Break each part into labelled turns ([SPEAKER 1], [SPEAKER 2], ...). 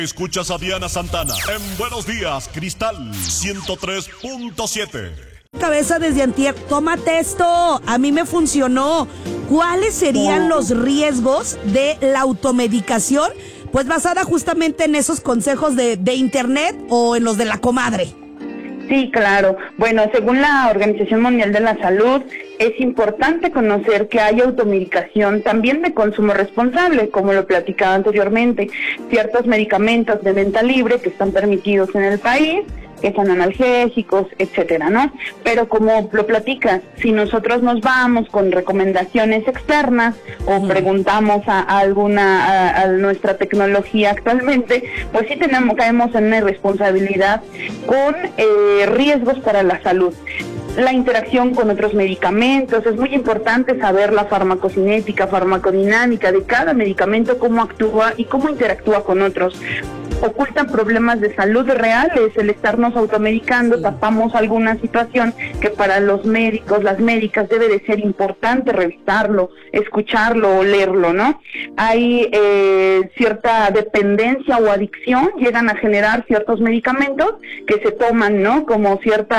[SPEAKER 1] Escuchas a Diana Santana en Buenos Días, Cristal 103.7.
[SPEAKER 2] Cabeza desde antier, tómate esto, a mí me funcionó. ¿Cuáles serían los riesgos de la automedicación? Pues basada justamente en esos consejos de internet o en los de la comadre.
[SPEAKER 3] Sí, claro. Bueno, según la Organización Mundial de la Salud, es importante conocer que hay automedicación también de consumo responsable, como lo platicaba anteriormente. Ciertos medicamentos de venta libre que están permitidos en el país, que son analgésicos, etcétera, ¿no? Pero como lo platicas, si nosotros nos vamos con recomendaciones externas o preguntamos a nuestra tecnología actualmente, pues sí caemos en una irresponsabilidad con riesgos para la salud. La interacción con otros medicamentos, es muy importante saber la farmacocinética, farmacodinámica de cada medicamento, cómo actúa y cómo interactúa con otros. Ocultan problemas de salud reales, el estarnos automedicando, tapamos alguna situación que para los médicos, las médicas, debe de ser importante revisarlo, escucharlo o leerlo, ¿no? Hay cierta dependencia o adicción, llegan a generar ciertos medicamentos que se toman, ¿no? Como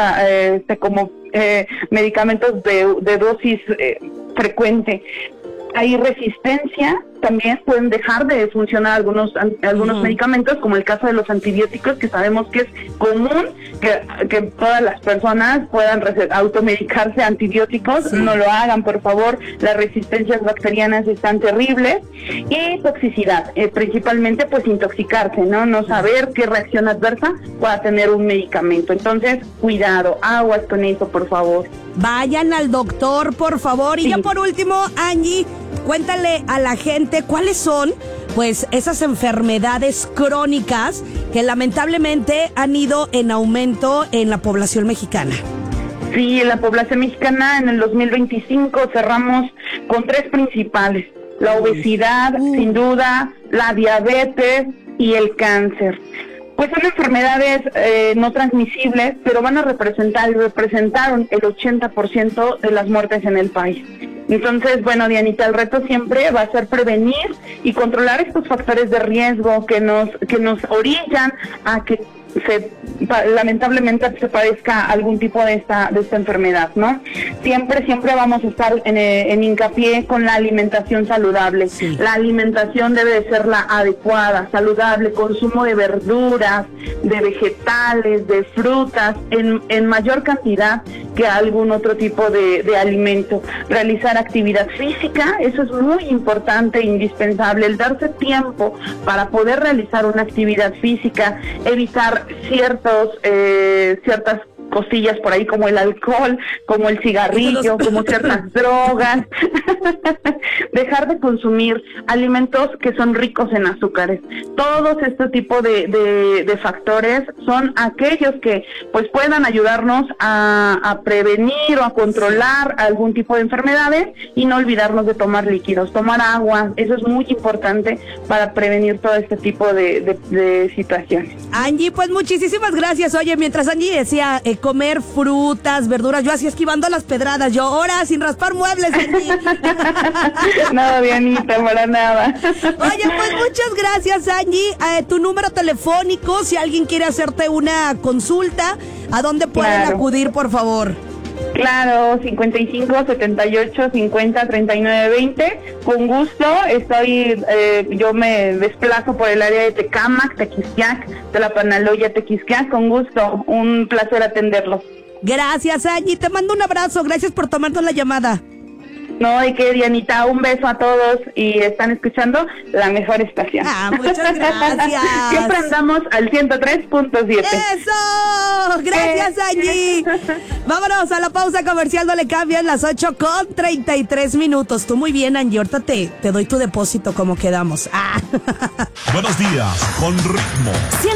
[SPEAKER 3] medicamentos de dosis frecuente. Hay resistencia, también pueden dejar de funcionar algunos medicamentos, como el caso de los antibióticos, que sabemos que es común que todas las personas puedan automedicarse antibióticos. Sí. No lo hagan, por favor. Las resistencias bacterianas están terribles. Y toxicidad, principalmente pues intoxicarse, ¿no? No saber qué reacción adversa pueda tener un medicamento. Entonces, cuidado, aguas con eso, por favor.
[SPEAKER 2] Vayan al doctor, por favor. Y sí. Ya por último, Angie, cuéntale a la gente cuáles son, pues, esas enfermedades crónicas que lamentablemente han ido en aumento en la población mexicana.
[SPEAKER 3] Sí, en la población mexicana en el 2025 cerramos con 3 principales: la obesidad, sin duda, la diabetes y el cáncer. Pues son enfermedades no transmisibles, pero van a representaron el 80% de las muertes en el país. Entonces, bueno, Dianita, el reto siempre va a ser prevenir y controlar estos factores de riesgo que nos orillan a que lamentablemente se padezca algún tipo de esta enfermedad, ¿no? Siempre vamos a estar en hincapié con la alimentación saludable. Sí. La alimentación debe de ser la adecuada, saludable, consumo de verduras, de vegetales, de frutas, en mayor cantidad que algún otro tipo de alimento. Realizar actividad física, eso es muy importante e indispensable, el darse tiempo para poder realizar una actividad física, evitar ciertas cosillas por ahí como el alcohol, como el cigarrillo, como ciertas drogas. Dejar de consumir alimentos que son ricos en azúcares. Todos este tipo de factores son aquellos que pues puedan ayudarnos a prevenir o a controlar algún tipo de enfermedades, y no olvidarnos de tomar líquidos, tomar agua. Eso es muy importante para prevenir todo este tipo de situaciones.
[SPEAKER 2] Angie, pues muchísimas gracias. Oye, mientras Angie decía comer frutas, verduras, yo así esquivando las pedradas, yo ahora sin raspar muebles, Angie.
[SPEAKER 3] No, Dianita, para nada.
[SPEAKER 2] Oye, pues muchas gracias, Angie. Tu número telefónico, si alguien quiere hacerte una consulta, ¿a dónde pueden acudir, por favor?
[SPEAKER 3] Claro, 55 78 50 39 20. Con gusto, yo me desplazo por el área de Tecámac, Tequisquiac, de la Panaloya, Tequisquiac. Con gusto, un placer atenderlos.
[SPEAKER 2] Gracias, Angie, te mando un abrazo, gracias por tomarnos la llamada.
[SPEAKER 3] No, hay que, Dianita, un beso a todos, y están escuchando la mejor estación.
[SPEAKER 2] Muchas gracias.
[SPEAKER 3] Siempre andamos al 103.7.
[SPEAKER 2] ¡Eso! Gracias, Angie. Vámonos a la pausa comercial, no le cambian, las 8:33. Tú muy bien, Angie, ahorita te doy tu depósito como quedamos.
[SPEAKER 1] Buenos días, con ritmo.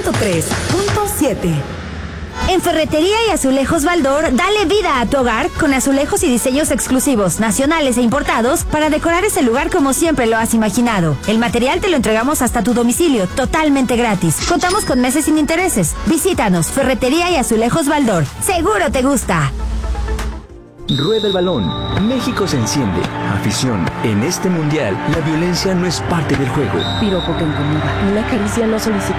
[SPEAKER 4] 103.7. En Ferretería y Azulejos Baldor, dale vida a tu hogar con azulejos y diseños exclusivos, nacionales e importados, para decorar ese lugar como siempre lo has imaginado. El material te lo entregamos hasta tu domicilio, totalmente gratis. Contamos con meses sin intereses. Visítanos, Ferretería y Azulejos Baldor. ¡Seguro te gusta!
[SPEAKER 5] Rueda el balón. México se enciende. Afición. En este mundial, la violencia no es parte del juego.
[SPEAKER 6] Piropo que incomoda. Una caricia no solicitada.